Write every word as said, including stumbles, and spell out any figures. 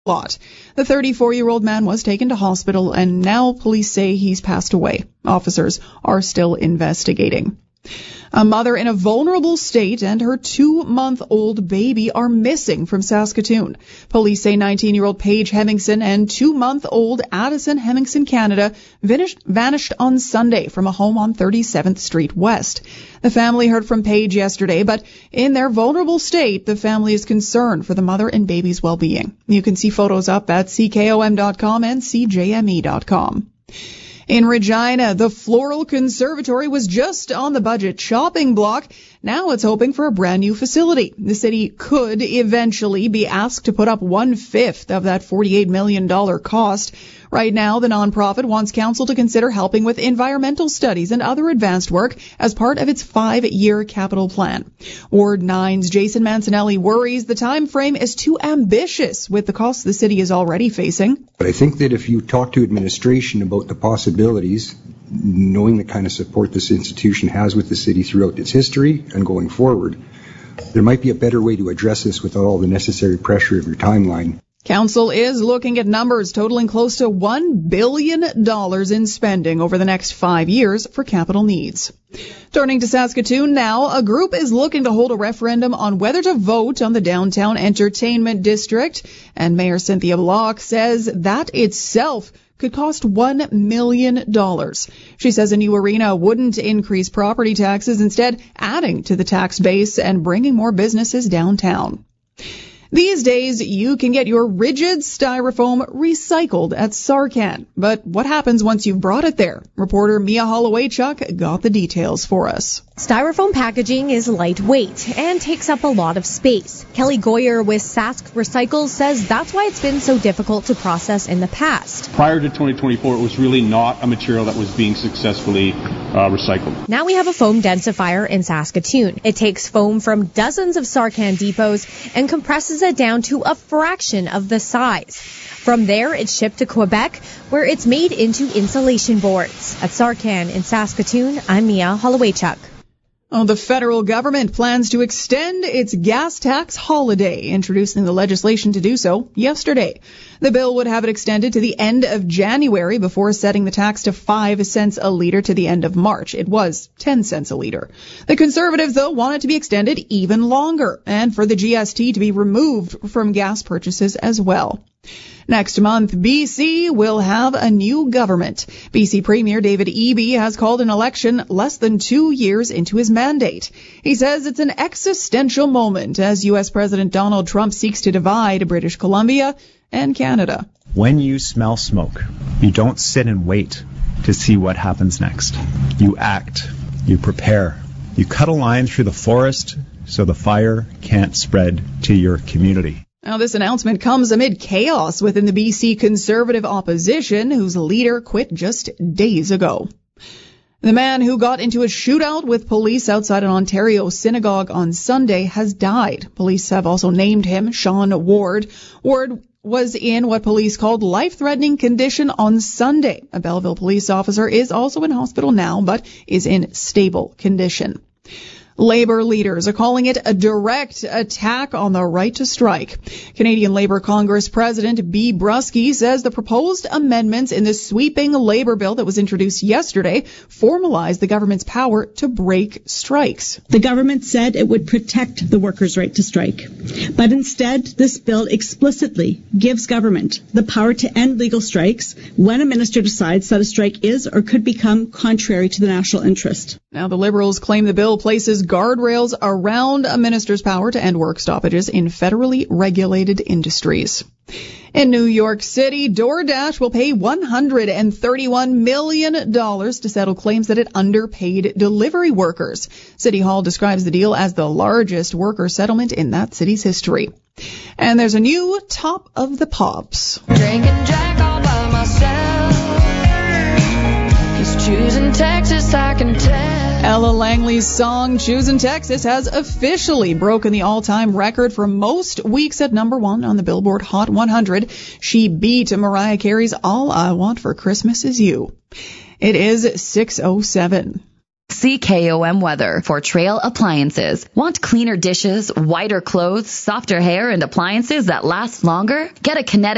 lot. The thirty-four-year-old man was taken to hospital, and now police say he's passed away. Officers are still investigating. A mother in a vulnerable state and her two-month-old baby are missing from Saskatoon. Police say nineteen-year-old Paige Hemmingson and two-month-old Addison Hemmingson Canada vanished on Sunday from a home on thirty-seventh Street West. The family heard from Paige yesterday, but in their vulnerable state, the family is concerned for the mother and baby's well-being. You can see photos up at C K O M dot com and C J M E dot com. In Regina, the Floral Conservatory was just on the budget shopping block. Now it's hoping for a brand new facility. The city could eventually be asked to put up one-fifth of that forty-eight million dollars cost. Right now, the nonprofit wants council to consider helping with environmental studies and other advanced work as part of its five-year capital plan. Ward nine's Jason Mancinelli worries the time frame is too ambitious with the costs the city is already facing. But I think that if you talk to administration about the possibilities, knowing the kind of support this institution has with the city throughout its history and going forward, there might be a better way to address this without all the necessary pressure of your timeline. Council is looking at numbers totaling close to one billion dollars in spending over the next five years for capital needs. Turning to Saskatoon now, a group is looking to hold a referendum on whether to vote on the downtown entertainment district, and Mayor Cynthia Block says that itself could cost one million dollars. She says a new arena wouldn't increase property taxes, instead adding to the tax base and bringing more businesses downtown. These days, you can get your rigid styrofoam recycled at Sarcan. But what happens once you've brought it there? Reporter Mia Holloway-Chuck got the details for us. Styrofoam packaging is lightweight and takes up a lot of space. Kelly Goyer with Sask Recycles says that's why it's been so difficult to process in the past. Prior to twenty twenty-four, it was really not a material that was being successfully uh, recycled. Now we have a foam densifier in Saskatoon. It takes foam from dozens of Sarcan depots and compresses it down to a fraction of the size. From there, it's shipped to Quebec, where it's made into insulation boards. At Sarcan in Saskatoon, I'm Mia Holloway-Chuck. Oh, the federal government plans to extend its gas tax holiday, introducing the legislation to do so yesterday. The bill would have it extended to the end of January before setting the tax to five cents a litre to the end of March. It was ten cents a litre. The Conservatives, though, want it to be extended even longer and for the G S T to be removed from gas purchases as well. Next month, B C will have a new government. B C Premier David Eby has called an election less than two years into his mandate. He says it's an existential moment as U S President Donald Trump seeks to divide British Columbia and Canada. When you smell smoke, you don't sit and wait to see what happens next. You act, you prepare, you cut a line through the forest so the fire can't spread to your community. Now, this announcement comes amid chaos within the B C Conservative opposition, whose leader quit just days ago. The man who got into a shootout with police outside an Ontario synagogue on Sunday has died. Police have also named him Sean Ward. Ward was in what police called life-threatening condition on Sunday. A Belleville police officer is also in hospital now, but is in stable condition. Labour leaders are calling it a direct attack on the right to strike. Canadian Labour Congress President Bea Brusky says the proposed amendments in the sweeping Labour bill that was introduced yesterday formalize the government's power to break strikes. The government said it would protect the workers' right to strike. But instead, this bill explicitly gives government the power to end legal strikes when a minister decides that a strike is or could become contrary to the national interest. Now, the Liberals claim the bill places guardrails around a minister's power to end work stoppages in federally regulated industries. In New York City, DoorDash will pay one hundred thirty-one million dollars to settle claims that it underpaid delivery workers. City Hall describes the deal as the largest worker settlement in that city's history. And there's a new Top of the Pops. Drinking Jack all by myself. He's choosing Texas, I can tell. Ella Langley's song Choosing Texas has officially broken the all-time record for most weeks at number one on the Billboard Hot one hundred. She beat Mariah Carey's All I Want for Christmas Is You. It is six oh seven. C K O M weather for Trail Appliances. Want cleaner dishes, whiter clothes, softer hair, and appliances that last longer? Get a Kinetic